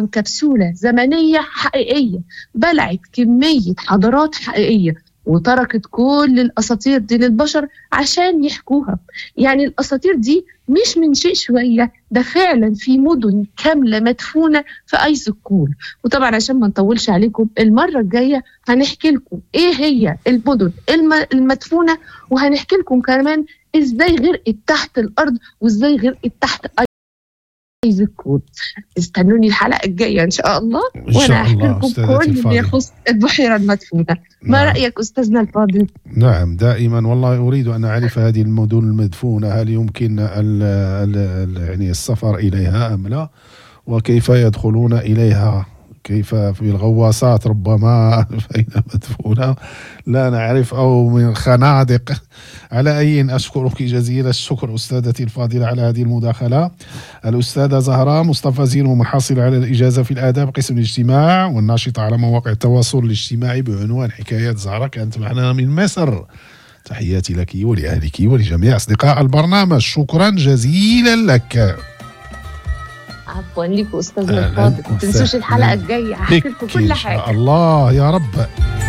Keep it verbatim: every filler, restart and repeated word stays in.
كبسولة زمنية حقيقية بلعت كمية حضارات حقيقية وتركت كل الأساطير دي للبشر عشان يحكوها. يعني الأساطير دي مش من شيء شوية، ده فعلا في مدن كاملة مدفونة في أيزكول. وطبعا عشان ما نطولش عليكم، المرة الجاية هنحكي لكم إيه هي المدن المدفونة، وهنحكي لكم كمان إزاي غرقت تحت الأرض وإزاي غرقت تحت أيزكول. استنوني الحلقة الجاية إن شاء الله، وأنا أحكي لكم كل اللي يخص البحيرة المدفونة. ما نعم. رأيك أستاذنا الفاضل؟ نعم دائما، والله أريد أن أعرف هذه المدن المدفونة، هل يمكن ال ال يعني السفر إليها أم لا؟ وكيف يدخلون إليها؟ كيف في الغواصات ربما فإن مدفونة لا نعرف، أو من الخنادق. على أي، أشكرك جزيل الشكر أستاذتي الفاضلة على هذه المداخلة. الأستاذة زهراء مصطفى زينو، محصل على الإجازة في الآداب قسم الاجتماع والناشطة على مواقع التواصل الاجتماعي بعنوان حكايات زهراء، كانت معنا من مصر. تحياتي لك ولأهلك ولجميع أصدقاء البرنامج، شكرا جزيلا لك. عفوا لكم أستاذنا الفاضل، ما تنسوش الحلقة الجاية هحكي لكم كل حاجة. الله يا رب.